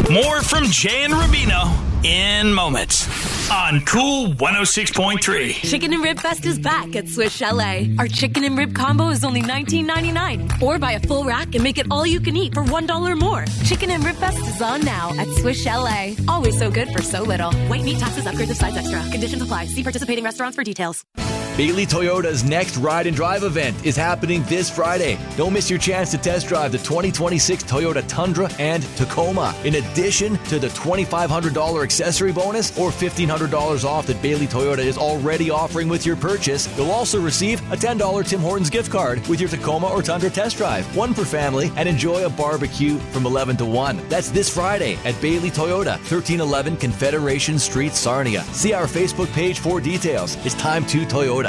More from Jay and Rubino in moments on Cool 106.3. Chicken and Rib Fest is back at Swiss Chalet. Our chicken and rib combo is only $19.99. Or buy a full rack and make it all you can eat for $1 more. Chicken and Rib Fest is on now at Swiss Chalet. Always so good for so little. White meat, taxes, upgrades of size extra. Conditions apply. See participating restaurants for details. Bailey Toyota's next Ride and Drive event is happening this Friday. Don't miss your chance to test drive the 2026 Toyota Tundra and Tacoma. In addition to the $2,500 accessory bonus or $1,500 off that Bailey Toyota is already offering with your purchase, you'll also receive a $10 Tim Hortons gift card with your Tacoma or Tundra test drive. One per family, and enjoy a barbecue from 11 to 1. That's this Friday at Bailey Toyota, 1311 Confederation Street, Sarnia. See our Facebook page for details. It's time to Toyota.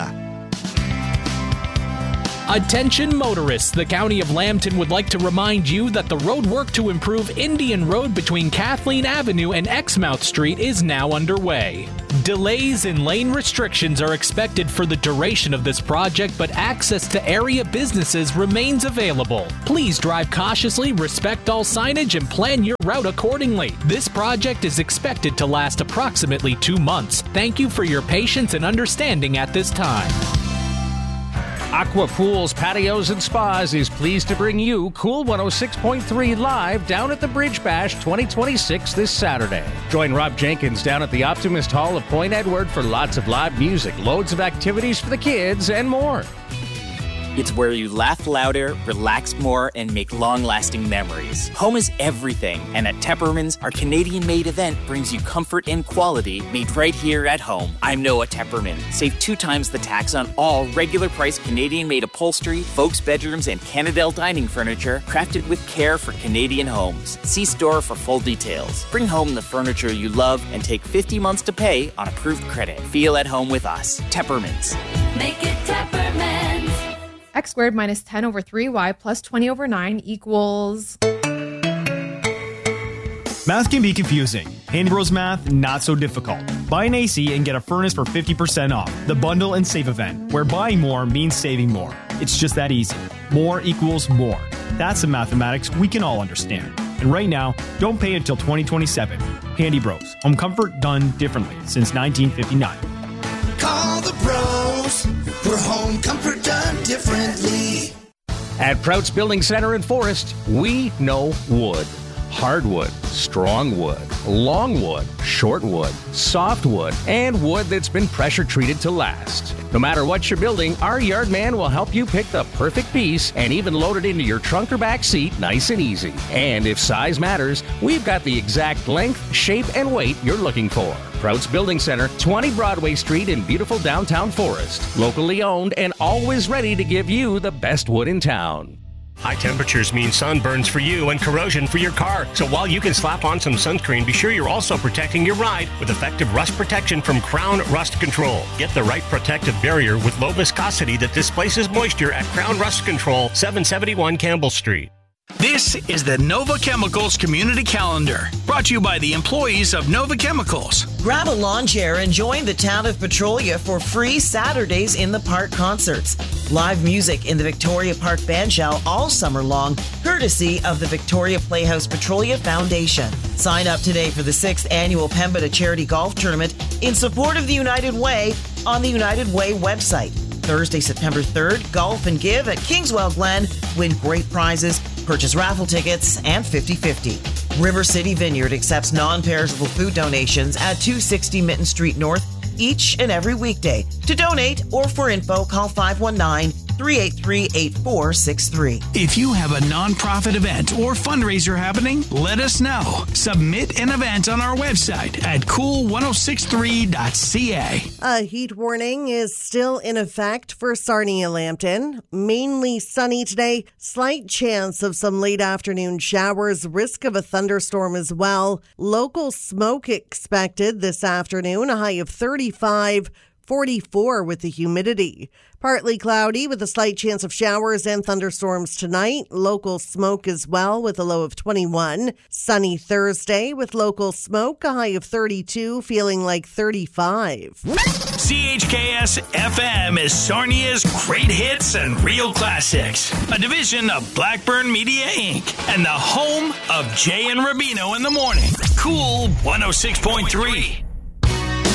Attention motorists, the County of Lambton would like to remind you that the road work to improve Indian Road between Kathleen Avenue and Exmouth Street is now underway. Delays and lane restrictions are expected for the duration of this project, but access to area businesses remains available. Please drive cautiously, respect all signage, and plan your route accordingly. This project is expected to last approximately 2 months. Thank you for your patience and understanding at this time. Aqua Pools, Patios, and Spas is pleased to bring you Cool 106.3 live down at the Bridge Bash 2026 this Saturday. Join Rob Jenkins down at the Optimist Hall of Point Edward for lots of live music, loads of activities for the kids, and more. It's where you laugh louder, relax more, and make long-lasting memories. Home is everything, and at Tepperman's, our Canadian-made event brings you comfort and quality made right here at home. I'm Noah Tepperman. Save 2 times the tax on all regular-priced Canadian-made upholstery, folks' bedrooms, and Canadel dining furniture crafted with care for Canadian homes. See store for full details. Bring home the furniture you love and take 50 months to pay on approved credit. Feel at home with us. Tepperman's. Make it Tepperman's. X squared minus 10 over 3y plus 20 over 9 equals... Math can be confusing. Handy Bros Math, not so difficult. Buy an AC and get a furnace for 50% off. The Bundle and Save event, where buying more means saving more. It's just that easy. More equals more. That's the mathematics we can all understand. And right now, don't pay until 2027. Handy Bros. Home comfort done differently since 1959. Call the pros for home comfort done differently. At Prout's Building Center in Forest, we know wood. Hardwood, strong wood, long wood, short wood, soft wood, and wood that's been pressure treated to last. No matter what you're building, our yard man will help you pick the perfect piece and even load it into your trunk or back seat nice and easy. And if size matters, we've got the exact length, shape, and weight you're looking for. Prout's Building Center, 20 Broadway Street in beautiful downtown Forest. Locally owned and always ready to give you the best wood in town. High temperatures mean sunburns for you and corrosion for your car. So while you can slap on some sunscreen, be sure you're also protecting your ride with effective rust protection from Crown Rust Control. Get the right protective barrier with low viscosity that displaces moisture at Crown Rust Control, 771 Campbell Street. This is the Nova Chemicals Community Calendar, brought to you by the employees of Nova Chemicals. Grab a lawn chair and join the town of Petrolia for free Saturdays in the Park concerts. Live music in the Victoria Park Bandshell all summer long, courtesy of the Victoria Playhouse Petrolia Foundation. Sign up today for the 6th annual Pembina Charity Golf Tournament in support of the United Way on the United Way website. Thursday, September 3rd, Golf and Give at Kingswell Glen. Win great prizes, purchase raffle tickets, and 50-50. River City Vineyard accepts non-perishable food donations at 260 Mitten Street North each and every weekday. To donate or for info, call 519-383-8463. If you have a nonprofit event or fundraiser happening, let us know. Submit an event on our website at cool1063.ca. A heat warning is still in effect for Sarnia Lambton. Mainly sunny today. Slight chance of some late afternoon showers. Risk of a thunderstorm as well. Local smoke expected this afternoon. A high of 35. 44 with the humidity. Partly cloudy with a slight chance of showers and thunderstorms tonight. Local smoke as well with a low of 21. Sunny Thursday with local smoke, a high of 32, feeling like 35. CHKS FM is Sarnia's Great Hits and Real Classics, a division of Blackburn Media Inc. and the home of Jay and Rubino in the morning. Cool 106.3.